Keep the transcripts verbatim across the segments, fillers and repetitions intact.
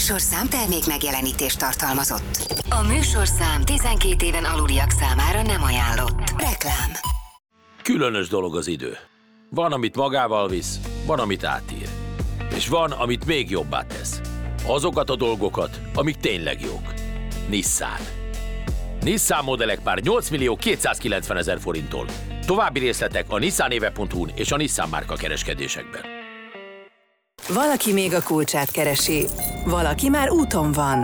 műsorszám termék megjelenítést tartalmazott. A műsorszám tizenkét éven aluliak számára nem ajánlott. Reklám. Különös dolog az idő. Van, amit magával visz, van, amit átír. És van, amit még jobbá tesz. Azokat a dolgokat, amik tényleg jók. Nissan. Nissan modellek már nyolc millió kétszázkilencven ezer forinttól. További részletek a nissanéve pont hu-n és a Nissan márka kereskedésekben. Valaki még a kulcsát keresi, valaki már úton van.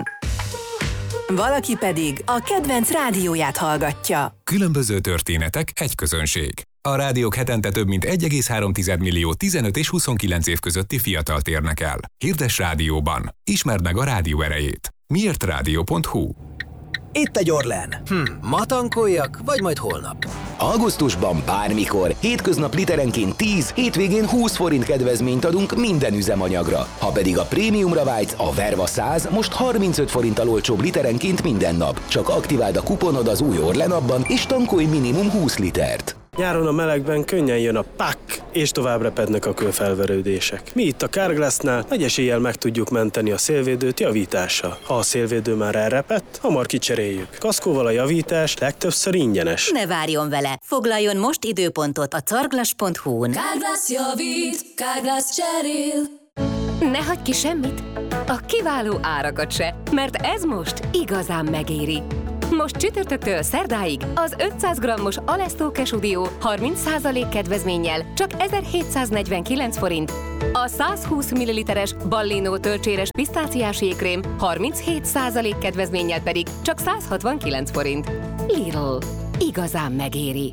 Valaki pedig a kedvenc rádióját hallgatja. Különböző történetek, egy közönség. A rádiók hetente több mint egy egész három millió tizenöt és huszonkilenc év közötti fiatalt érnek el. Hirdess rádióban. Ismerd meg a rádió erejét. miért rádió pont hu. Itt egy Orlen. Hm, ma tankoljak, vagy majd holnap? Augusztusban bármikor, hétköznap literenként tíz, hétvégén húsz forint kedvezményt adunk minden üzemanyagra. Ha pedig a prémiumra vágysz, a Verva száz most harmincöt forinttal olcsóbb literenként minden nap. Csak aktiváld a kuponod az új Orlen appban, és tankolj minimum húsz litert. Nyáron a melegben könnyen jön a pak, és tovább repednek a kőfelverődések. Mi itt a Carglassnál nagy eséllyel meg tudjuk menteni a szélvédőt javítással. Ha a szélvédő már elrepett, hamar kicseréljük. Kaszkóval a javítás legtöbbször ingyenes. Ne várjon vele! Foglaljon most időpontot a carglass pont hu-n. Carglass javít, Carglass cserél. Ne hagyj ki semmit! A kiváló árakat se, mert ez most igazán megéri. Most csütörtöktől szerdáig az ötszáz grammos Alesto Kesudió harminc százalék kedvezménnyel csak ezerhétszáznegyvenkilenc forint. A százhúsz milliliteres Ballino tölcséres pisztáciás jégkrém harminchét százalék kedvezménnyel pedig csak száz hatvankilenc forint. Lidl. Igazán megéri.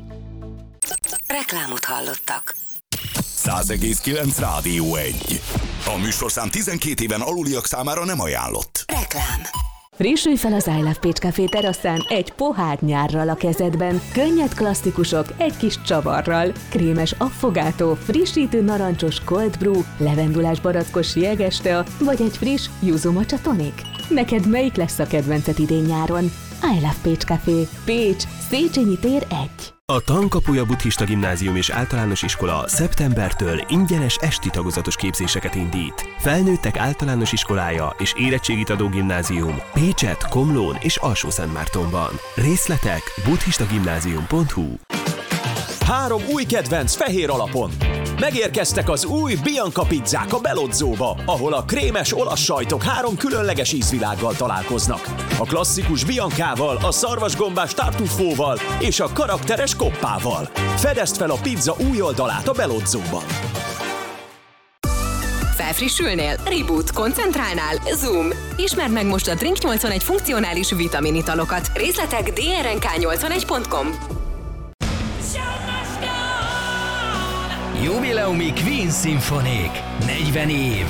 Reklámot hallottak. száz egész kilenc Rádió egy. A műsorszám tizenkét éven aluliak számára nem ajánlott. Reklám. Frissülj fel az I Love Pécske teraszán egy pohár nyárral a kezedben, könnyed klasszikusok egy kis csavarral, krémes affogátó, frissítő narancsos cold brew, levendulás barackos jegestea, vagy egy friss yuzu matcha tonic. Neked melyik lesz a kedvenced idén nyáron? I Love Pécske, Pécs, Széchenyi tér egy. A Tankapuja Buddhista Gimnázium és Általános Iskola szeptembertől ingyenes esti tagozatos képzéseket indít. Felnőttek általános iskolája és érettségit adó gimnázium Pécset, Komlón és Alsó-Szentmártonban. Részletek buddhistagimnázium pont hu. Három új kedvenc fehér alapon. Megérkeztek az új Bianca pizzák a Belozzóba, ahol a krémes olasz sajtok három különleges ízvilággal találkoznak. A klasszikus Biancával, a szarvasgombás tartufóval és a karakteres koppával. Fedezd fel a pizza új oldalát a Belozzóban. Felfrissülnél? Reboot. Koncentrálnál? Zoom. Ismerd meg most a Drink nyolcvanegy funkcionális vitaminitalokat. Részletek d r n k nyolcvanegy pont com. Jubileumi Queen szimfonék. negyven év.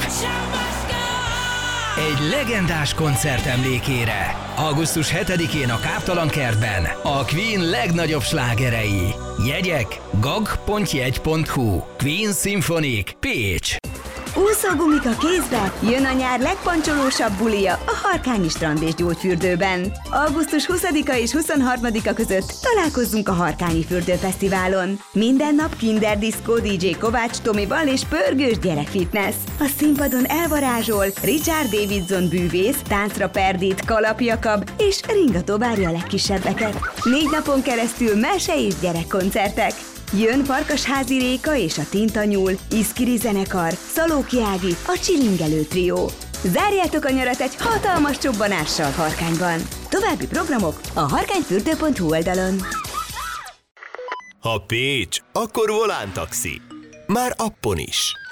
Egy legendás koncert emlékére. augusztus hetedikén a Káptalan kertben a Queen legnagyobb slágerei. Jegyek gag pont jegy pont hu. Queen szimfonék Pécs. Úszógumik a kézbe, jön a nyár legpancsolósabb bulia a Harkányi Strand és Gyógyfürdőben. augusztus huszadika és huszonharmadika között találkozzunk a Harkányi Fürdőfesztiválon. Minden nap Kinder Disco, dé dzsé Kovács Tomival és pörgős gyerekfitness. A színpadon elvarázsol Richard Davidson bűvész, táncra perdít Kalap Jakab és ringató várja a legkisebbeket. Négy napon keresztül mese és gyerekkoncertek. Jön Farkasházi Réka és a Tintanyúl, Iszkiri zenekar, Szalóki Ági, a Csilingelő trió. Zárjátok a nyarat egy hatalmas csobbanással Harkányban. További programok a harkányfürdő pont hu oldalon. Ha Pécs, akkor Volán taxi. Már appon is.